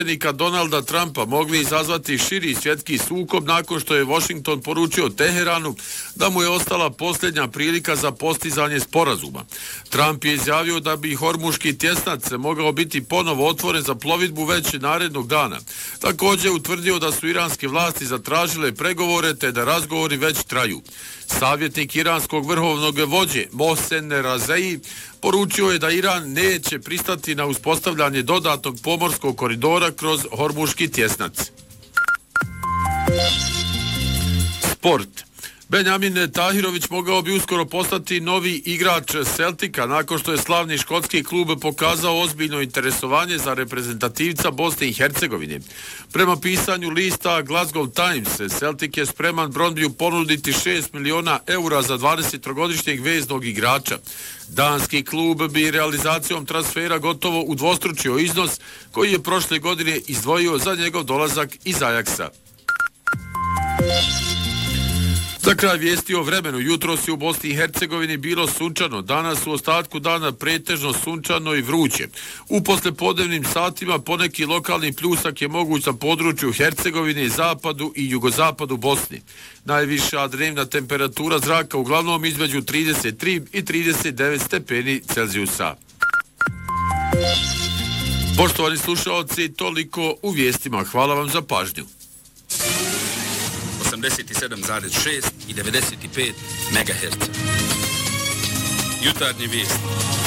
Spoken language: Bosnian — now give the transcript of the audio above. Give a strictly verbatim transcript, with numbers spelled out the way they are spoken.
predsjednika Donalda Trumpa mogli izazvati širi svjetski sukob nakon što je Washington poručio Teheranu da mu je ostala posljednja prilika za postizanje sporazuma. Trump je izjavio da bi Hormuški tjesnac mogao biti ponovo otvoren za plovidbu već narednog dana. Također je utvrdio da su iranske vlasti zatražile pregovore te da razgovori već traju. Savjetnik iranskog vrhovnog vođe Mohsen Razeji poručio je da Iran neće pristati na uspostavljanje dodatnog pomorskog koridora kroz Hormuški tjesnac. Sport. Benjamin Tahirović mogao bi uskoro postati novi igrač Celtica nakon što je slavni škotski klub pokazao ozbiljno interesovanje za reprezentativca Bosne i Hercegovine. Prema pisanju lista Glasgow Times, Celtic je spreman Brondbiju ponuditi šest miliona eura za dvadesettrogodišnjeg veznog igrača. Danski klub bi realizacijom transfera gotovo udvostručio iznos koji je prošle godine izdvojio za njegov dolazak iz Ajaxa. Za kraj vijesti o vremenu. Jutros je u Bosni i Hercegovini bilo sunčano, danas u ostatku dana pretežno sunčano i vruće. U poslepodnevnim satima poneki lokalni pljusak je moguć na području Hercegovine, zapadu i jugozapadu Bosne. Najviša dnevna temperatura zraka uglavnom između trideset tri i trideset devet stepeni Celzijusa. Poštovani slušalci, toliko u vijestima. Hvala vam za pažnju. osamdeset sedam zarez šest i devedeset pet megaherca. Jutarnji vijest.